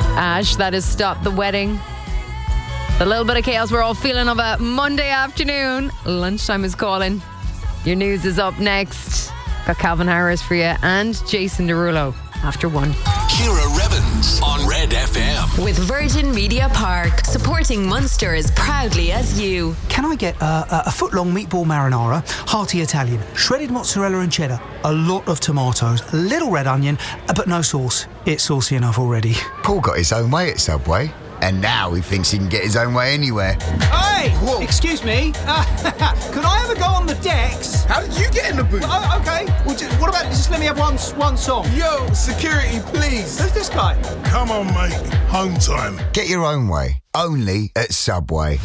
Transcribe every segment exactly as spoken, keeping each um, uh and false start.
Ash, that is Stop the Wedding. The little bit of chaos we're all feeling of a Monday afternoon. Lunchtime is calling. Your news is up next. Got Calvin Harris for you and Jason Derulo after one. Ciara Revens on Red F M. With Virgin Media Park, supporting Munster as proudly as you. Can I get uh, a foot-long meatball marinara, hearty Italian, shredded mozzarella and cheddar, a lot of tomatoes, a little red onion, but no sauce. It's saucy enough already. Paul got his own way at Subway, and now he thinks he can get his own way anywhere. Hey! Whoa. Excuse me. Uh, could I ever go on the decks? How did you get in the booth? Oh, okay. Well, just, what about just let me have one one song? Yo, security, please. Who's this guy? Come on, mate. Home time. Get your own way. Only at Subway.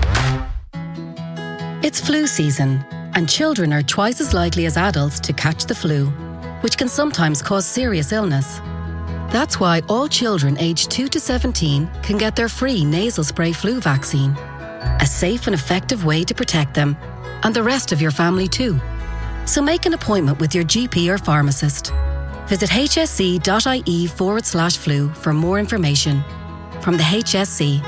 It's flu season, and children are twice as likely as adults to catch the flu, which can sometimes cause serious illness. That's why all children aged two to seventeen can get their free nasal spray flu vaccine. A safe and effective way to protect them, and the rest of your family too. So make an appointment with your G P or pharmacist. Visit hsc.ie forward slash flu for more information. From the H S C.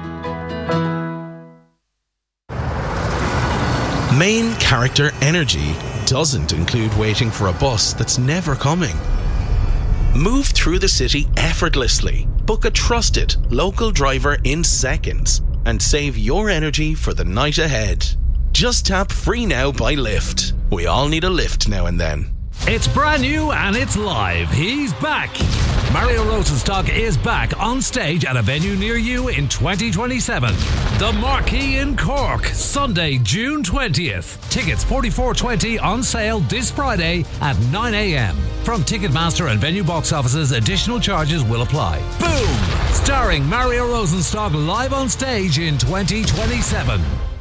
Main character energy doesn't include waiting for a bus that's never coming. Move through the city effortlessly. Book a trusted local driver in seconds and save your energy for the night ahead. Just tap Free Now by Lyft. We all need a lift now and then. It's brand new and it's live. He's back. Mario Rosenstock is back on stage at a venue near you in twenty twenty-seven. The Marquee in Cork, Sunday, June twentieth. Tickets forty-four twenty on sale this Friday at nine a.m. From Ticketmaster and venue box offices, additional charges will apply. Boom! Starring Mario Rosenstock live on stage in twenty twenty-seven.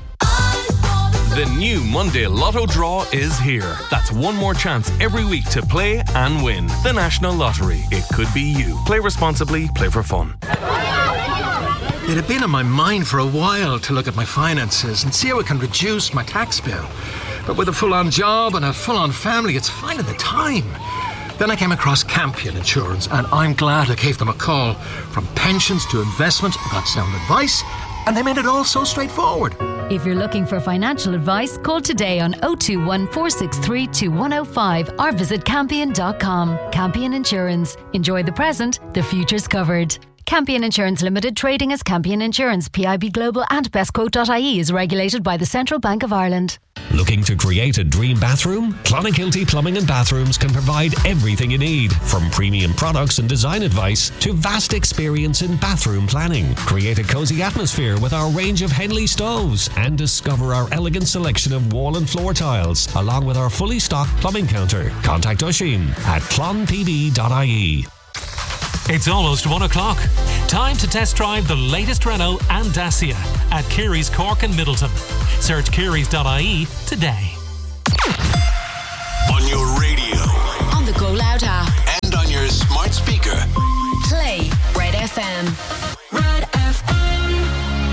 The new Monday Lotto draw is here. That's one more chance every week to play and win. The National Lottery. It could be you. Play responsibly. Play for fun. It had been on my mind for a while to look at my finances and see how I can reduce my tax bill. But with a full-on job and a full-on family, it's finding the time. Then I came across Campion Insurance, and I'm glad I gave them a call. From pensions to investment, I got sound advice, and they made it all so straightforward. If you're looking for financial advice, call today on oh two one, four six three, two one oh five or visit campion dot com. Campion Insurance. Enjoy the present, the future's covered. Campion Insurance Limited, trading as Campion Insurance, P I B Global and bestquote dot I E is regulated by the Central Bank of Ireland. Looking to create a dream bathroom? Clonakilty Plumbing and Bathrooms can provide everything you need, from premium products and design advice to vast experience in bathroom planning. Create a cosy atmosphere with our range of Henley stoves and discover our elegant selection of wall and floor tiles, along with our fully stocked plumbing counter. Contact Oisin at clon p b dot I E. It's almost one o'clock. Time to test drive the latest Renault and Dacia at Keary's Cork and Middleton. Search kearys dot I E today. On your radio. On the Go Loud app. And on your smart speaker. Play Red F M. Red F M.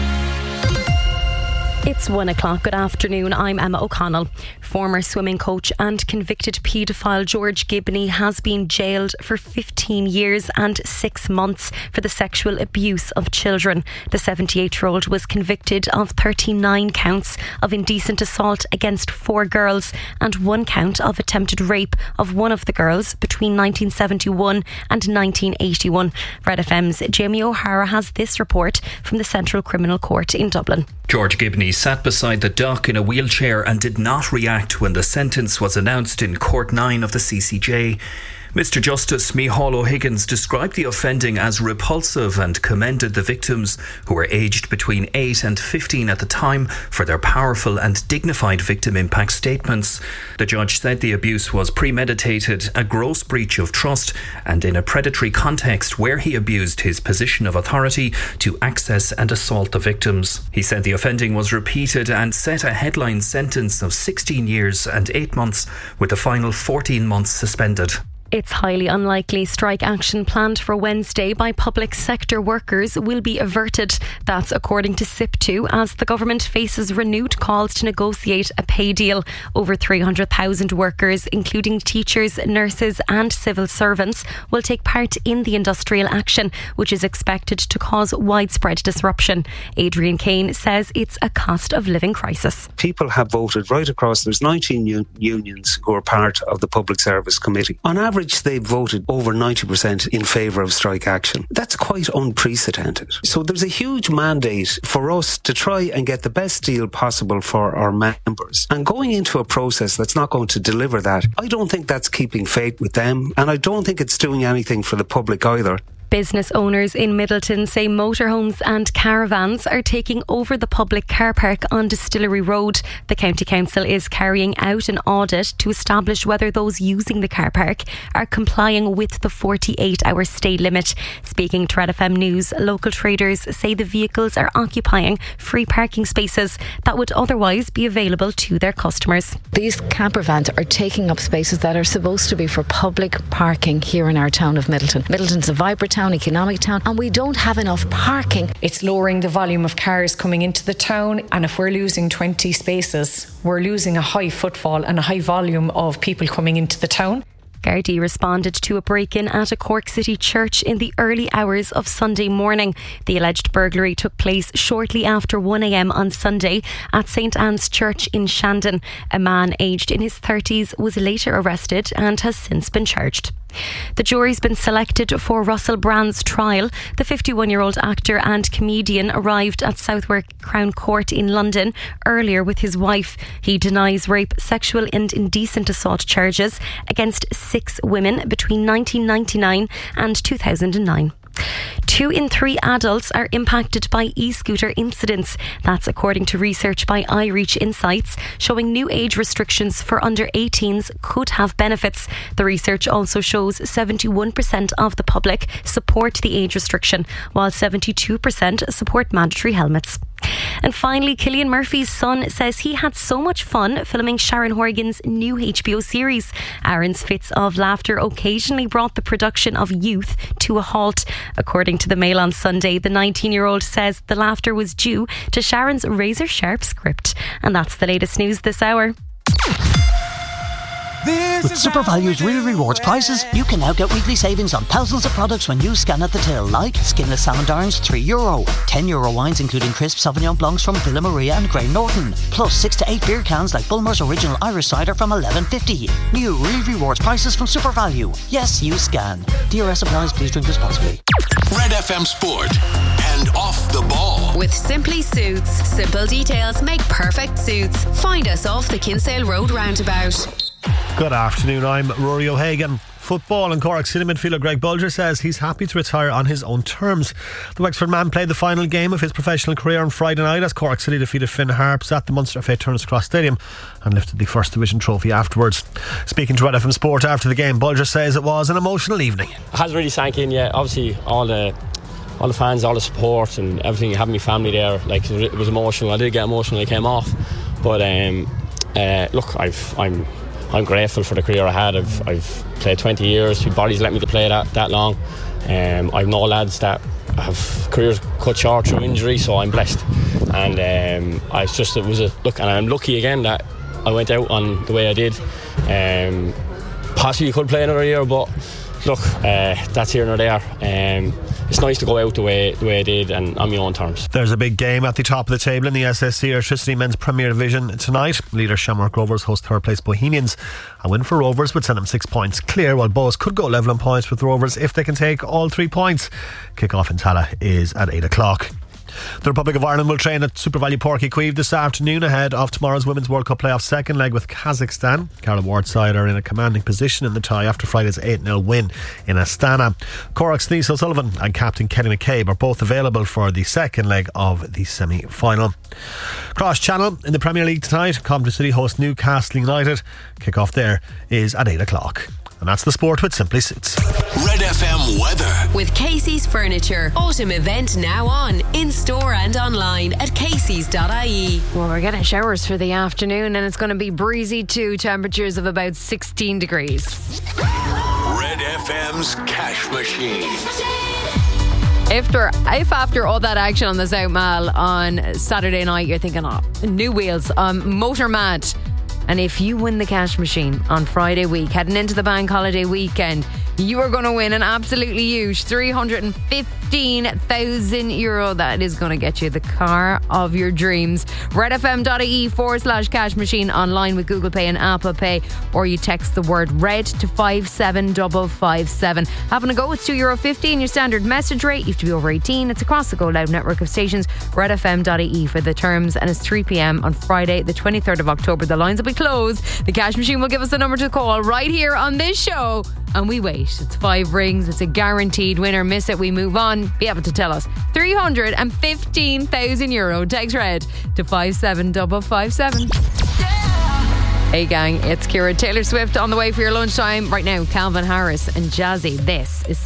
It's one o'clock. Good afternoon. I'm Emma O'Connell. Former swimming coach and convicted paedophile George Gibney has been jailed for fifteen years and six months for the sexual abuse of children. The seventy-eight-year-old was convicted of thirty-nine counts of indecent assault against four girls and one count of attempted rape of one of the girls between nineteen seventy-one and nineteen eighty-one. Red F M's Jamie O'Hara has this report from the Central Criminal Court in Dublin. George Gibney sat beside the dock in a wheelchair and did not react when the sentence was announced in Court nine of the C C J. Mister Justice Micheál O'Higgins described the offending as repulsive and commended the victims, who were aged between eight and fifteen at the time, for their powerful and dignified victim impact statements. The judge said the abuse was premeditated, a gross breach of trust, and in a predatory context where he abused his position of authority to access and assault the victims. He said the offending was repeated and set a headline sentence of sixteen years and eight months, with the final fourteen months suspended. It's highly unlikely strike action planned for Wednesday by public sector workers will be averted. That's according to S I P two, as the government faces renewed calls to negotiate a pay deal. Over three hundred thousand workers, including teachers, nurses and civil servants, will take part in the industrial action, which is expected to cause widespread disruption. Adrian Kane says it's a cost of living crisis. People have voted right across. There's nineteen un- unions who are part of the Public Service Committee. On average, they voted over ninety percent in favour of strike action. That's quite unprecedented. So there's a huge mandate for us to try and get the best deal possible for our members. And going into a process that's not going to deliver that, I don't think that's keeping faith with them, and I don't think it's doing anything for the public either. Business owners in Middleton say motorhomes and caravans are taking over the public car park on Distillery Road. The County Council is carrying out an audit to establish whether those using the car park are complying with the forty-eight hour stay limit. Speaking to Red F M News, local traders say the vehicles are occupying free parking spaces that would otherwise be available to their customers. These camper vans are taking up spaces that are supposed to be for public parking here in our town of Middleton. Middleton's a vibrant town, economic town, and we don't have enough parking. It's lowering the volume of cars coming into the town, and if we're losing twenty spaces, we're losing a high footfall and a high volume of people coming into the town. Gardaí responded to a break-in at a Cork City church in the early hours of Sunday morning. The alleged burglary took place shortly after one a m on Sunday at St Anne's Church in Shandon. A man aged in his thirties was later arrested and has since been charged. The jury's been selected for Russell Brand's trial. The fifty-one-year-old actor and comedian arrived at Southwark Crown Court in London earlier with his wife. He denies rape, sexual and indecent assault charges against six women between nineteen ninety-nine and two thousand nine. Two in three adults are impacted by e-scooter incidents. That's according to research by iReach Insights, showing new age restrictions for under eighteens could have benefits. The research also shows seventy-one percent of the public support the age restriction, while seventy-two percent support mandatory helmets. And finally, Cillian Murphy's son says he had so much fun filming Sharon Horgan's new H B O series. Aaron's fits of laughter occasionally brought the production of Youth to a halt. According to the Mail on Sunday, the nineteen-year-old says the laughter was due to Sharon's razor-sharp script. And that's the latest news this hour. With SuperValue's Real Rewards prices, you can now get weekly savings on thousands of products when you scan at the till, like skinless salmon darns, three euro, ten euro wines including crisp Sauvignon Blancs from Villa Maria and Grey Norton, plus six to eight beer cans like Bulmer's Original Irish Cider from eleven fifty. New Real Rewards prices from SuperValue. Yes, you scan. D R S applies. Please drink responsibly. Red F M Sport and Off the Ball. With Simply Suits. Simple details make perfect suits. Find us off the Kinsale Road roundabout. Good afternoon, I'm Rory O'Hagan. Football and Cork City midfielder Greg Bulger says he's happy to retire on his own terms. The Wexford man played the final game of his professional career on Friday night as Cork City defeated Finn Harps at the Munster F A Turner's Cross Stadium and lifted the First Division trophy afterwards. Speaking to Red F M Sport after the game, Bulger says it was an emotional evening. It hasn't really sank in yet. Obviously all the all the fans, all the support and everything, having my family there, like, it was emotional. I did get emotional when I came off, but um, uh, look, I've, I'm I'm grateful for the career I had. I've, I've played twenty years. My body's let me to play that, that long. Um, I've no lads that have careers cut short through injury, so I'm blessed. And um, I just it was a look, and I'm lucky again that I went out on the way I did. Um, possibly could play another year, but look, uh, that's here nor there. Um, it's nice to go out the way the way I did and on my own terms. There's a big game at the top of the table in the S S C Electricity Men's Premier Division tonight. Leader Shamrock Rovers host third place Bohemians. A win for Rovers would send them six points clear, while Bohs could go level on points with Rovers if they can take all three points. Kick-off in Tala is at eight o'clock. The Republic of Ireland will train at SuperValu Porky Queeve this afternoon ahead of tomorrow's Women's World Cup playoff second leg with Kazakhstan. Carla Ward's side are in a commanding position in the tie after Friday's eight nil win in Astana. Cork's Denise O'Sullivan and captain Kenny McCabe are both available for the second leg of the semi-final. Cross Channel in the Premier League tonight. Coventry City host Newcastle United. Kick-off there is at eight o'clock. And that's the sport with Simply Suits. Red F M weather. With Casey's Furniture. Autumn event now on. In store and online at caseys dot I E. Well, we're getting showers for the afternoon and it's going to be breezy too. Temperatures of about sixteen degrees. Red F M's Cash Machine. After, if after all that action on the South Mall on Saturday night, you're thinking, oh, new wheels, um, Motor Mad. And if you win the cash machine on Friday week, heading into the bank holiday weekend, you are going to win an absolutely huge three hundred fifteen thousand euro. That is going to get you the car of your dreams. redfm.ie forward slash cash machine online with Google Pay and Apple Pay, or you text the word RED to five seven five five seven. Having a go, it's two euro fifty your standard message rate. You have to be over eighteen. It's across the Go Loud network of stations. redfm.ie for the terms, and it's three p.m. on Friday the twenty-third of October. The lines will be closed. The cash machine will give us the number to call right here on this show, and we wait. It's five rings. It's a guaranteed winner. Miss it, we move on. Be able to tell us. three hundred fifteen thousand euro. Text RED to five seven five five seven. Hey gang, it's Ciara. Taylor Swift on the way for your lunchtime. Right now, Calvin Harris and Jazzy. This is